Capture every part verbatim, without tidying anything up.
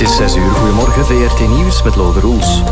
Het is zes uur. Goedemorgen, V R T Nieuws met Lode Roels.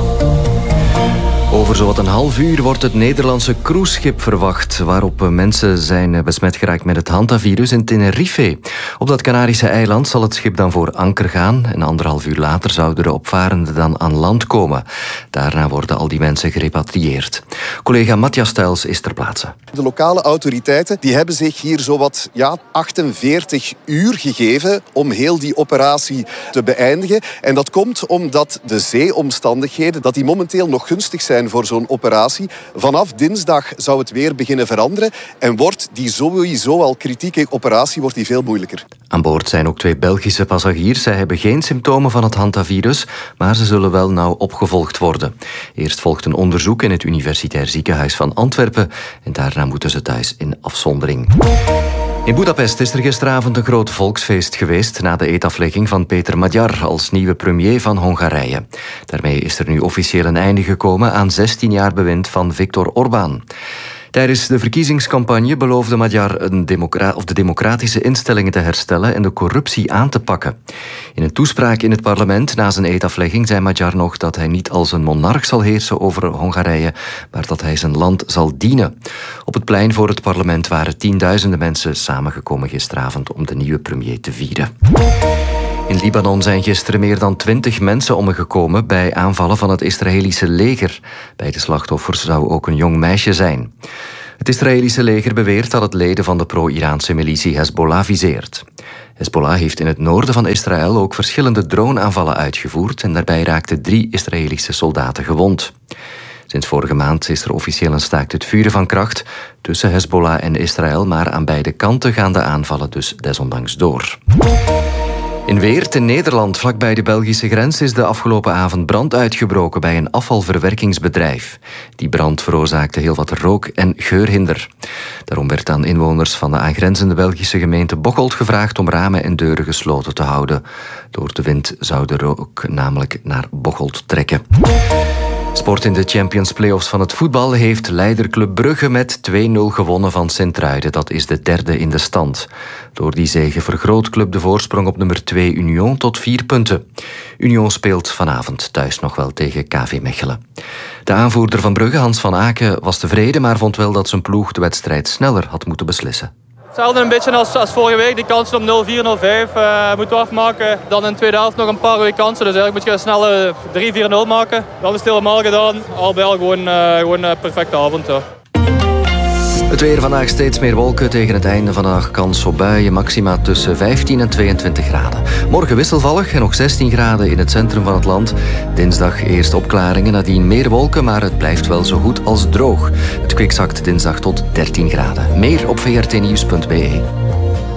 Over zowat een half uur wordt het Nederlandse cruiseschip verwacht, waarop mensen zijn besmet geraakt met het hantavirus in Tenerife. Op dat Canarische eiland zal het schip dan voor anker gaan en anderhalf uur later zouden de opvarenden dan aan land komen. Daarna worden al die mensen gerepatrieerd. Collega Matthias Stuyls is ter plaatse. De lokale autoriteiten die hebben zich hier zowat ja, achtenveertig uur gegeven om heel die operatie te beëindigen. En dat komt omdat de zeeomstandigheden dat die momenteel nog gunstig zijn voor zo'n operatie. Vanaf dinsdag zou het weer beginnen veranderen en wordt die sowieso al kritieke operatie wordt die veel moeilijker. Aan boord zijn ook twee Belgische passagiers. Zij hebben geen symptomen van het hantavirus, maar ze zullen wel nauw opgevolgd worden. Eerst volgt een onderzoek in het Universitair Ziekenhuis van Antwerpen en daarna moeten ze thuis in afzondering. In Boedapest is er gisteravond een groot volksfeest geweest na de eetaflegging van Peter Magyar als nieuwe premier van Hongarije. Daarmee is er nu officieel een einde gekomen aan zestien jaar bewind van Viktor Orbán. Tijdens de verkiezingscampagne beloofde Magyar een democra- of de democratische instellingen te herstellen en de corruptie aan te pakken. In een toespraak in het parlement na zijn eetaflegging zei Magyar nog dat hij niet als een monarch zal heersen over Hongarije, maar dat hij zijn land zal dienen. Op het plein voor het parlement waren tienduizenden mensen samengekomen gisteravond om de nieuwe premier te vieren. In Libanon zijn gisteren meer dan twintig mensen omgekomen bij aanvallen van het Israëlische leger. Bij de slachtoffers zou ook een jong meisje zijn. Het Israëlische leger beweert dat het leden van de pro-Iraanse militie Hezbollah viseert. Hezbollah heeft in het noorden van Israël ook verschillende droneaanvallen uitgevoerd en daarbij raakten drie Israëlische soldaten gewond. Sinds vorige maand is er officieel een staakt het vuren van kracht tussen Hezbollah en Israël, maar aan beide kanten gaan de aanvallen dus desondanks door. In Weert in Nederland, vlakbij de Belgische grens, is de afgelopen avond brand uitgebroken bij een afvalverwerkingsbedrijf. Die brand veroorzaakte heel wat rook- en geurhinder. Daarom werd aan inwoners van de aangrenzende Belgische gemeente Bocholt gevraagd om ramen en deuren gesloten te houden. Door de wind zou de rook namelijk naar Bocholt trekken. Sport in de Champions Playoffs van het voetbal heeft leiderclub Brugge met twee nul gewonnen van Sint-Truiden. Dat is de derde in de stand. Door die zege vergroot club de voorsprong op nummer twee Union tot vier punten. Union speelt vanavond thuis nog wel tegen K V Mechelen. De aanvoerder van Brugge, Hans van Aken, was tevreden, maar vond wel dat zijn ploeg de wedstrijd sneller had moeten beslissen. Hetzelfde een beetje als, als vorige week. Die kansen op nul vier, nul vijf uh, moeten we afmaken. Dan in de tweede helft nog een paar goede kansen. Dus eigenlijk moet je snel drie vier nul maken. Dan is het helemaal gedaan. Al bij al gewoon, uh, gewoon een perfecte avond. Ja. Het weer vandaag steeds meer wolken. Tegen het einde van de dag kans op buien. Maxima tussen vijftien en tweeëntwintig graden. Morgen wisselvallig en nog zestien graden in het centrum van het land. Dinsdag eerst opklaringen, nadien meer wolken, maar het blijft wel zo goed als droog. Het kwik zakt dinsdag tot dertien graden. Meer op v r t nieuws punt b e.